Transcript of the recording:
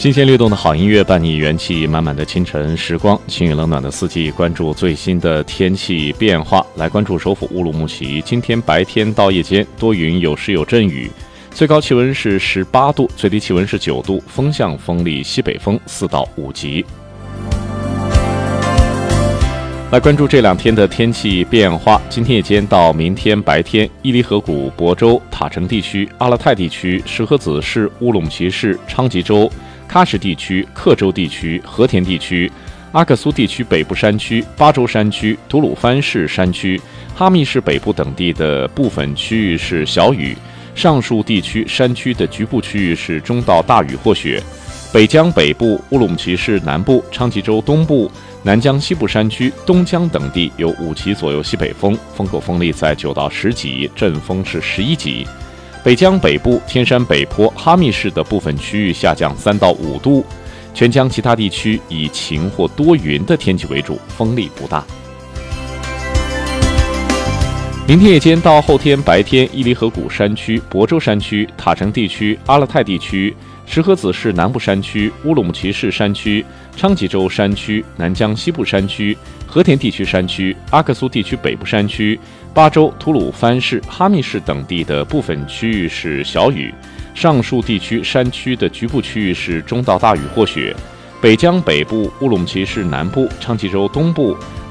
新鲜律动的好音乐伴你元气满满的清晨时光，晴雨冷暖的四季，关注最新的天气变化。来关注首府乌鲁木齐，今天白天到夜间多云有时有阵雨，最高气温是18度，最低气温是9度，风向风力西北风4到5级。来关注这2天的天气变化。今天夜间到明天白天，伊犁河谷、亳州、塔城地区、阿勒泰地区、石河子市、乌鲁木齐市、昌吉州、喀什地区、克州地区、和田地区、阿克苏地区北部山区、巴州山区、吐鲁番市山区、哈密市北部等地的部分区域是小雨，上述地区山区的局部区域是中到大雨或雪。北疆北部、乌鲁木齐市南部、昌吉州东部、南疆西部山区、东疆等地有5级左右西北风，风口风力在9到10级，阵风是11级。北疆北部、天山北坡、哈密市的部分区域下降3到5度，全疆其他地区以晴或多云的天气为主，风力不大。明天夜间到后天白天，伊犁河谷山区、亳州山区、塔城地区、阿勒泰地区、石河子市南部山区、乌鲁木齐市山区、昌吉州山区、南疆西部山区、和田地区山区、阿克苏地区北部山区、巴州、吐鲁番市、哈密市等地的部分区域是小雨，上述地区山区的局部区域是中到大雨或雪。北疆北部、乌鲁木齐市南部、昌吉州东部、